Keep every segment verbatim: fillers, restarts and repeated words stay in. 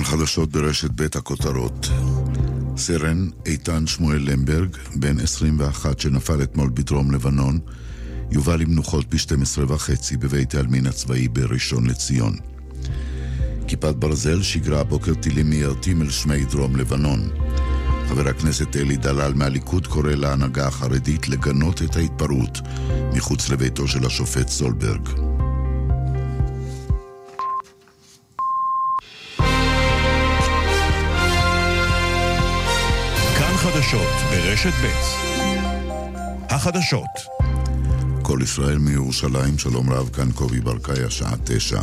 חדשות ברשת בית הכותרות. סרן איתן שמואל למברג, בן עשרים ואחת שנפל אתמול בדרום לבנון, יובא למנוחות ב-שתים עשרה וחצי בבית העלמין הצבאי בראשון לציון. כיפת ברזל שיגרה הבוקר טילים מיירטים אל שמי דרום לבנון. חבר הכנסת אלי דלל מהליכוד קורא להנהגה החרדית לגנות את ההתפרעות מחוץ לביתו של השופט סולברג. חדשות ברשת ב'. החדשות. כל ישראל מירושלים, שלום רב, כאן קובי ברקאי, השעה תשע.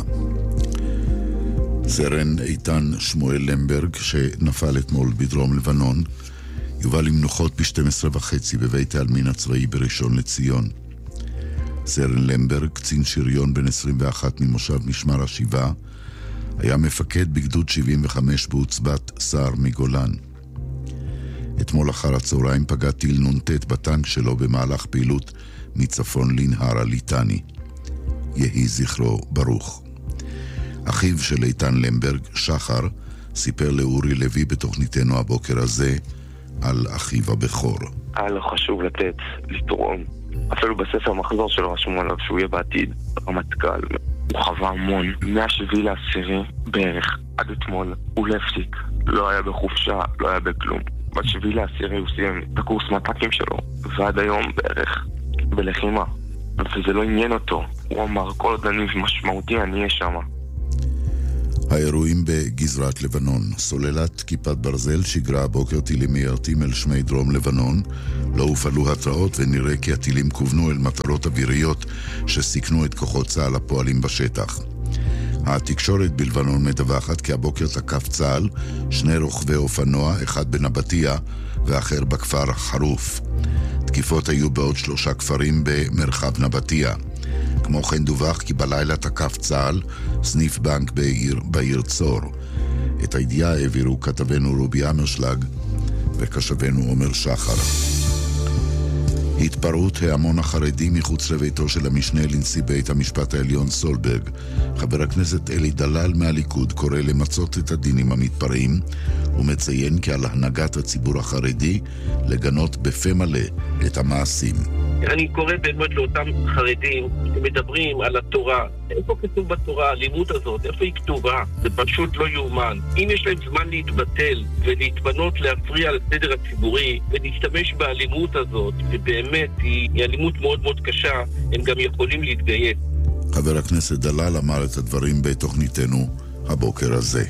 סרן איתן שמואל למברג, שנפל אתמול בדרום לבנון, יובא למנוחות ב-שתים עשרה וחצי בבית העלמין הצבאי בראשון לציון. סרן למברג, קצין שריון בן עשרים ואחת ממושב משמר השבעה, היה מפקד בגדוד שבעים וחמש בעוצבת סער מגולן. אתמול אחר הצהריים פגע טיל נונטט בטנק שלו במהלך פעילות מצפון לנהר הליטני. יהי זכרו ברוך. אחיו של איתן למברג, שחר, סיפר לאורי לוי בתוכניתנו הבוקר הזה על אחיו הבכור. היה לו חשוב לתת, לתרום. אפילו בספר מחזור שלו רשמו עליו שהוא יהיה בעתיד רמטכ"ל. הוא חווה המון. מהשביעי לעשירי בערך עד אתמול הוא לא הפסיק. לא היה בחופשה, לא היה בכלום. בשביעי לעשירי הוא סיים את הקורס מט"קים שלו, ועד היום בערך בלחימה, וזה לא עניין אותו. הוא אמר, כל עוד אני משמעותי אני אהיה שמה. האירועים בגזרת לבנון. סוללת כיפת ברזל שיגרה הבוקר טילים מיירטים אל שמי דרום לבנון. לא הופעלו התראות ונראה כי הטילים כוונו אל מטרות אוויריות שסיכנו את כוחות צה"ל הפועלים בשטח. התקשורת בלבנון מדווחת כי הבוקר תקף צה"ל שני רוכבי אופנוע, אחד בנבטיה ואחר בכפר חרוף. תקיפות היו בעוד שלושה כפרים במרחב נבטיה. כמו כן דווח כי בלילה תקף צה"ל סניף בנק בעיר, בעיר צור. את הידיעה העבירו כתבנו רובי אמרשלג וכשבנו עומר שחר. התפרעות ההמון החרדי מחוץ לביתו של המשנה לנשיא בית המשפט העליון סולברג. חבר הכנסת אלי דלל מהליכוד קורא למצות את הדין עם המתפרעים ומציין כי על הנהגת הציבור החרדי לגנות בפה מלא את המעשים. אני קורא באמת לאותם חרדים שמדברים על התורה. איפה כתוב בתורה האלימות הזאת? איפה היא כתובה? זה פשוט לא יאומן. אם יש להם זמן להתבטל ולהתפנות להפריע לסדר הציבורי ולהשתמש באלימות הזאת, שבאמת היא אלימות מאוד מאוד קשה, הם גם יכולים להתגייס. חבר הכנסת דלל אמר את הדברים בתוכניתנו הבוקר הזה.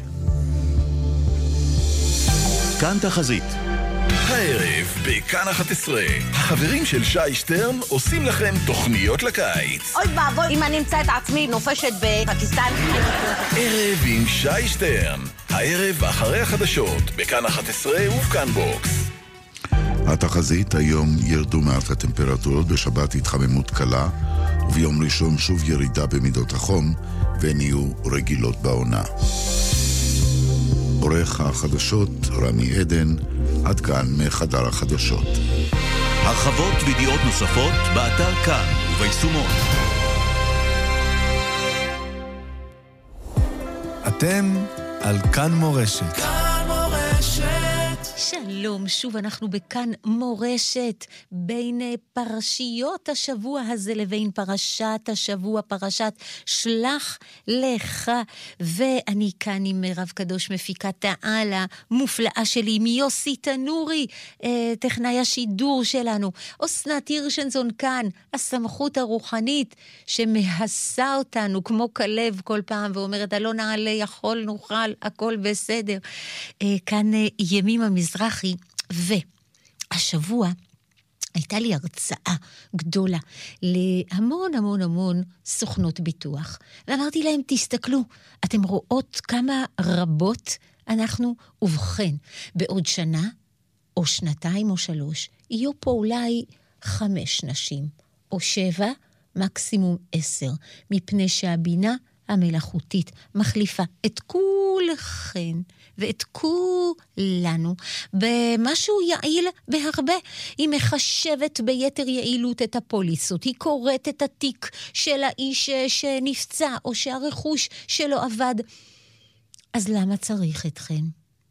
כאן תחזית. הערב בכאן אחת עשרה, החברים של שי שטרן עושים לכם תוכניות לקיץ. אוי ואבוי, אם אני אמצא את עצמי נופשת בפקיסטן. ערב עם שי שטרן, הערב אחרי החדשות, בכאן אחת עשרה ובכאן בוקס. התחזית, היום ירדו מעט הטמפרטורות, בשבת התחממות קלה, וביום ראשון שוב ירידה במידות החום, והן יהיו רגילות בעונה. עורך החדשות רמי עדן, עד כאן מחדר החדשות. הרחבות וידיעות נוספות באתר כאן וביישומון. אתם על כאן מורשת. כאן מורשת. שלום, שוב אנחנו בכאן מורשת, בין פרשיות השבוע הזה לבין פרשת השבוע, פרשת שלח לך. ואני כאן עם רב קדוש מפיקת העל המופלאה שלי, מיוסי תנורי, טכנאי השידור שלנו, אסנת הירשנזון כאן, הסמכות הרוחנית שמהסה אותנו כמו כלב כל פעם ואומרת, לא נעלה, יכול, נוכל, הכל בסדר. כאן ימים המזרחי, והשבוע הייתה לי הרצאה גדולה להמון המון המון סוכנות ביטוח, ואמרתי להם, תסתכלו, אתם רואות כמה רבות אנחנו, ובכן, בעוד שנה או שנתיים או שלוש, יהיו פה אולי חמש נשים, או שבע, מקסימום עשר, מפני שהבינה המלאכותית מחליפה את כולכן ואת כולנו במשהו יעיל בהרבה. היא מחשבת ביתר יעילות את הפוליסות, היא קוראת את התיק של האיש שנפצע או שהרכוש שלו עבד. אז למה צריך אתכם?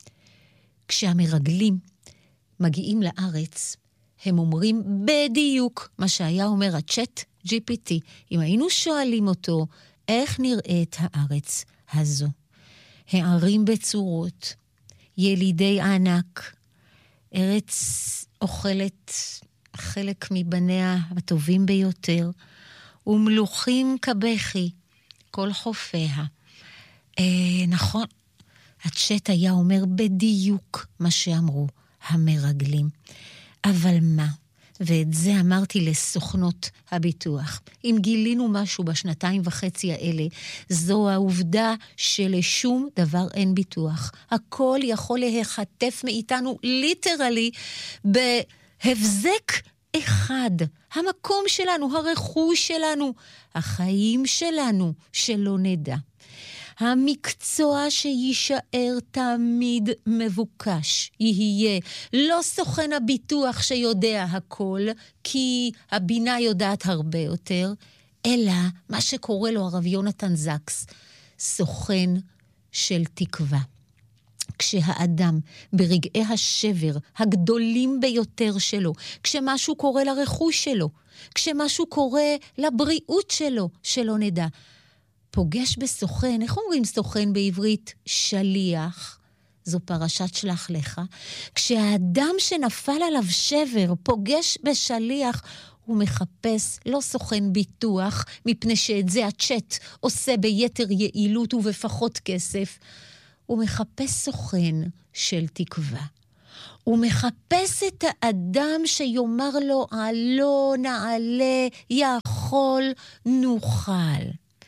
כשהמרגלים מגיעים לארץ, הם אומרים בדיוק מה שהיה אומר הצ'אט ג'י פי טי. אם היינו שואלים אותו, איך נראית הארץ הזו? הערים בצורות, ילידי ענק, ארץ אוכלת חלק מבניה הטובים ביותר, ומלוכים כבכי, כל חופיה. אה, נכון, הצ'אט היה אומר בדיוק מה שאמרו המרגלים. אבל מה? ואת זה אמרתי לסוכנות הביטוח. אם גילינו משהו בשנתיים וחצי האלה, זו העובדה שלשום דבר אין ביטוח. הכל יכול להיחטף מאיתנו ליטרלי בהבזק אחד. המקום שלנו, הרכוש שלנו, החיים שלנו, שלא נדע. המקצוע שישאר תמיד מבוקש יהיה לא סוכן הביטוח שיודע הכל, כי הבינה יודעת הרבה יותר, אלא מה שקורא לו הרב יונתן זקס, סוכן של תקווה. כשהאדם ברגעי השבר הגדולים ביותר שלו, כשמשהו קורה לרכוש שלו, כשמשהו קורה לבריאות שלו, שלא נדע, פוגש בסוכן, איך אומרים סוכן בעברית? שליח. זו פרשת שלח לך. כשהאדם שנפל עליו שבר פוגש בשליח, הוא מחפש לא סוכן ביטוח, מפני שאת זה הצ'אט עושה ביתר יעילות ובפחות כסף. הוא מחפש סוכן של תקווה. הוא מחפש את האדם שיאמר לו, עלו נעלה, יכול נוכל.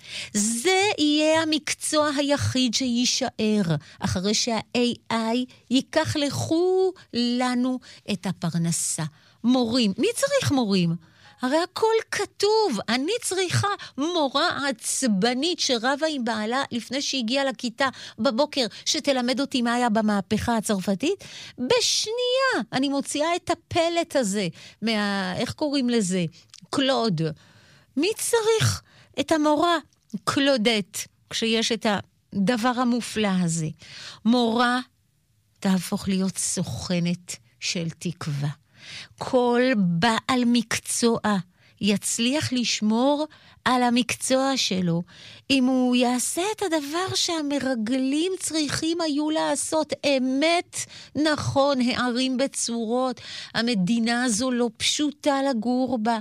זה יהיה המקצוע היחיד שישאר, אחרי שה-איי איי ייקח לכו לנו את הפרנסה. מורים, מי צריך מורים? הרי הכל כתוב, אני צריכה מורה עצבנית שרבה עם בעלה לפני שהגיעה לכיתה בבוקר, שתלמד אותי מה היה במהפכה הצרפתית. בשנייה אני מוציאה את הפלט הזה, מה, איך קוראים לזה? קלוד. מי צריך את המורה? קלודט, כשיש את הדבר המופלא הזה. מורה תהפוך להיות סוכנת של תקווה. כל בעל מקצוע יצליח לשמור על המקצוע שלו, אם הוא יעשה את הדבר שהמרגלים צריכים היו לעשות. אמת, נכון, הערים בצורות, המדינה הזו לא פשוטה לגור בה,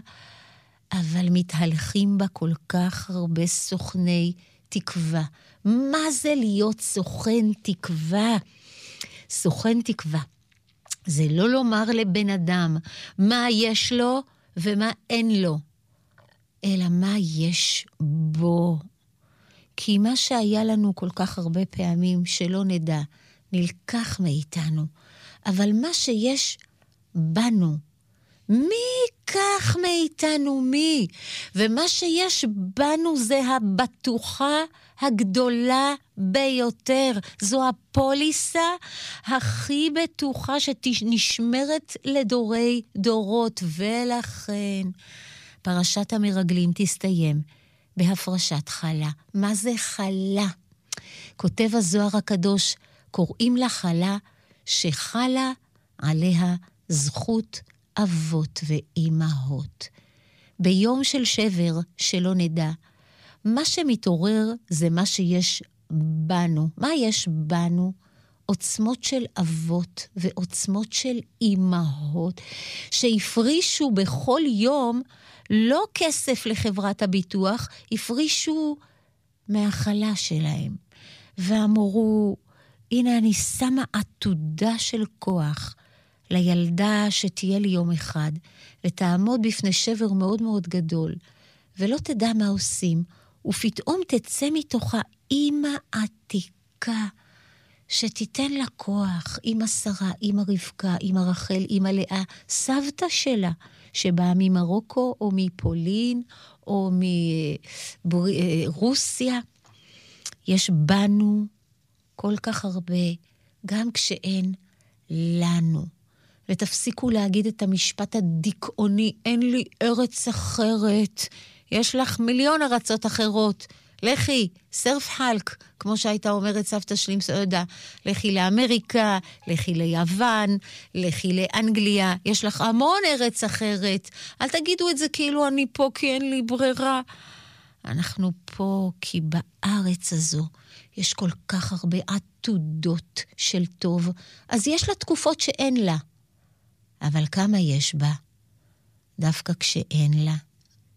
אבל מתהלכים בה כל כך הרבה סוכני תקווה. מה זה להיות סוכן תקווה? סוכן תקווה זה לא לומר לבן אדם מה יש לו ומה אין לו, אלא מה יש בו. כי מה שהיה לנו כל כך הרבה פעמים שלא נדע, נלקח מאיתנו. אבל מה שיש בנו, מי ייקח מאיתנו מי? ומה שיש בנו זה הבטוחה הגדולה ביותר. זו הפוליסה הכי בטוחה שנשמרת לדורי דורות. ולכן פרשת המרגלים תסתיים בהפרשת חלה. מה זה חלה? כותב הזוהר הקדוש, קוראים לה חלה שחלה עליה זכות אבות ואימהות. ביום של שבר שלא נדע, מה שמתעורר זה מה שיש בנו. מה יש בנו? עוצמות של אבות ועוצמות של אימהות, שהפרישו בכל יום לא כסף לחברת הביטוח, הפרישו מהחלה שלהם. ואמרו, הנה אני שמה עתודה של כוח לילדה שתהיה לי יום אחד, ותעמוד בפני שבר מאוד מאוד גדול, ולא תדע מה עושים, ופתאום תצא מתוכה אמא עתיקה, שתיתן לה כוח, אמא שרה, אמא רבקה, אמא רחל, אמא לאה, סבתא שלה, שבאה ממרוקו, או מפולין, או מרוסיה. יש בנו כל כך הרבה, גם כשאין לנו. ותפסיקו להגיד את המשפט הדיכאוני, אין לי ארץ אחרת, יש לך מיליון ארצות אחרות לכי, סרף חלק, כמו שהייתה אומרת סבתא שלי מסעודה, לכי לאמריקה, לכי ליוון, לכי לאנגליה, יש לך המון ארץ אחרת. אל תגידו את זה כאילו אני פה כי אין לי ברירה. אנחנו פה כי בארץ הזו יש כל כך הרבה עתודות של טוב, אז יש לה תקופות שאין לה. אבל כמה יש בה? דווקא כשאין לה.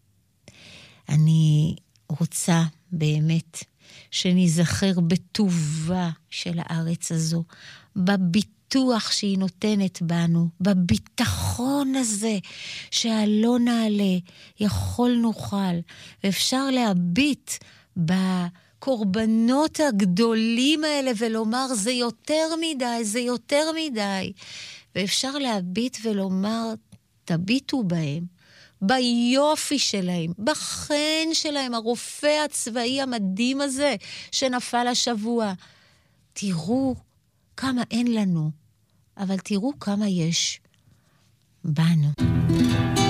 אני רוצה באמת שנזכר בטובה של הארץ הזו, בביטוח שהיא נותנת בנו, בביטחון הזה שהלא נעלה, יכול נוכל, ואפשר להביט בקורבנות הגדולים האלה ולומר זה יותר מדי, זה יותר מדי, ואפשר להביט ולומר תביטו בהם, ביופי שלהם, בחן שלהם, הרופא הצבאי המדהים הזה שנפל השבוע. תראו כמה אין לנו, אבל תראו כמה יש בנו.